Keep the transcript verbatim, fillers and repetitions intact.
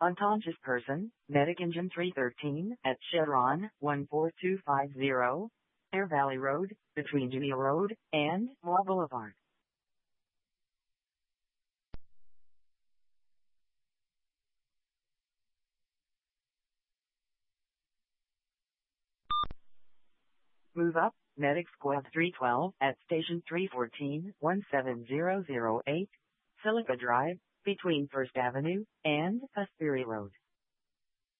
Unconscious person, medic engine three thirteen at Chevron one four two five zero, Air Valley Road, between Geneva Road and Wall Boulevard. Move up, medic squad three twelve at station three fourteen one seven zero zero eight, Silica Drive, between First Avenue and Aspiri Road.